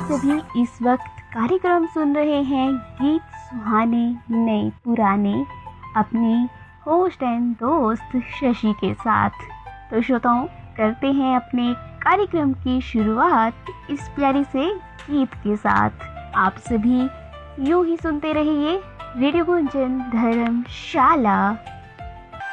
सभी इस वक्त कार्यक्रम सुन रहे हैं गीत सुहाने नए पुराने अपने होस्ट एंड दोस्त शशि के साथ। तो श्रोताओं, करते हैं अपने कार्यक्रम की शुरुआत इस प्यारी से गीत के साथ। आप सभी यूं ही सुनते रहिए रेडियो गुंजन धर्मशाला।